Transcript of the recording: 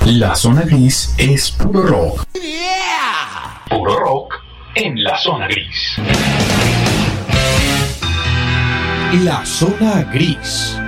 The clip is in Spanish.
La zona gris es puro rock. Puro rock en la zona gris. La zona gris.